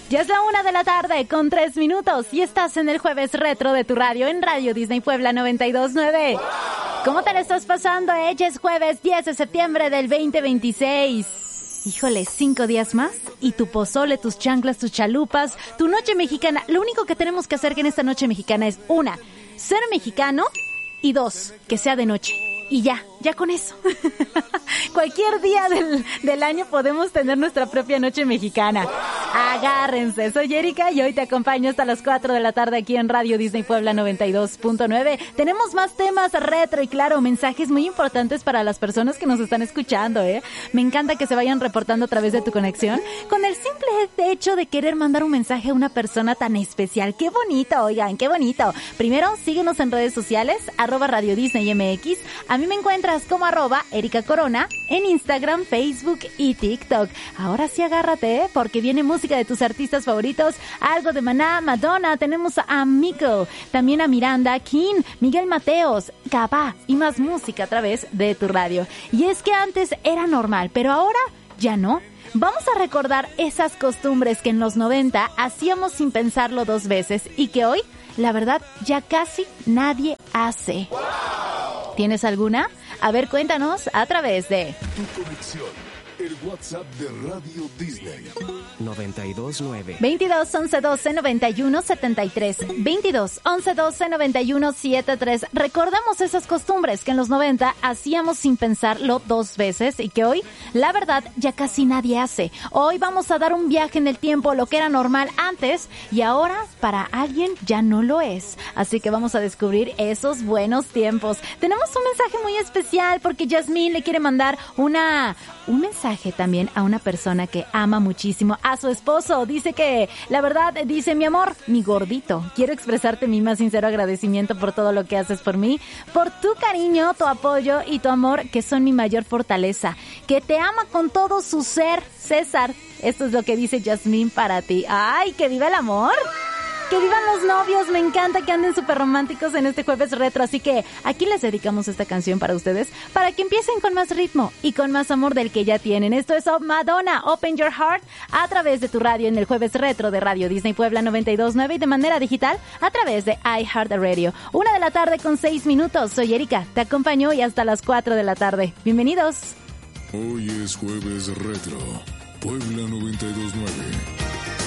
Ya es la 1:00 con 3 minutos y estás en el jueves retro de tu radio en Radio Disney Puebla 92.9. ¿Cómo te la estás pasando? Ya es jueves 10 de septiembre del 2026. Híjole, 5 días más y tu pozole, tus chanclas, tus chalupas, tu noche mexicana. Lo único que tenemos que hacer en esta noche mexicana es 1, ser mexicano y 2, que sea de noche. Y ya con eso. Cualquier día del año podemos tener nuestra propia noche mexicana. Agárrense, soy Erika y hoy te acompaño hasta las 4 de la tarde aquí en Radio Disney Puebla 92.9. Tenemos más temas retro y claro, mensajes muy importantes para las personas que nos están escuchando, Me encanta que se vayan reportando a través de tu conexión con el simple hecho de querer mandar un mensaje a una persona tan especial. ¡Qué bonito, oigan, qué bonito! Primero, síguenos en redes sociales, @Radio Disney MX. A mí me encuentras como @Erika Corona en Instagram, Facebook y TikTok. Ahora sí agárrate, porque viene música de tus artistas favoritos, algo de Maná, Madonna, tenemos a Miko, también a Miranda, King, Miguel Mateos, Gabá y más música a través de tu radio. Y es que antes era normal, pero ahora ya no. Vamos a recordar esas costumbres que en los 90 hacíamos sin pensarlo 2 veces y que hoy, la verdad, ya casi nadie hace. ¿Tienes alguna? A ver, cuéntanos a través de Tu conexión, el WhatsApp de Radio Disney. 92.9 22 11 12 91 73 22 11 12 91 73. Recordamos esas costumbres que en los 90 hacíamos sin pensarlo 2 veces y que hoy, la verdad, ya casi nadie hace. Hoy vamos a dar un viaje en el tiempo, lo que era normal antes y ahora para alguien ya no lo es. Así que vamos a descubrir esos buenos tiempos. Tenemos un mensaje muy especial porque Yasmín le quiere mandar un mensaje también a una persona que ama muchísimo a su esposo. Dice que, la verdad, dice: mi amor, mi gordito, quiero expresarte mi más sincero agradecimiento por todo lo que haces por mí, por tu cariño, tu apoyo y tu amor, que son mi mayor fortaleza, que te ama con todo su ser, César. Esto es lo que dice Yasmín para ti. ¡Ay, que viva el amor! ¡Que vivan los novios! Me encanta que anden súper románticos en este jueves retro. Así que aquí les dedicamos esta canción para ustedes, para que empiecen con más ritmo y con más amor del que ya tienen. Esto es Madonna, Open Your Heart, a través de tu radio en el jueves retro de Radio Disney Puebla 92.9 y de manera digital a través de iHeartRadio. 1:00 con 6 minutos. Soy Erika, te acompaño y hasta las 4 de la tarde. Bienvenidos. Hoy es jueves retro, Puebla 92.9.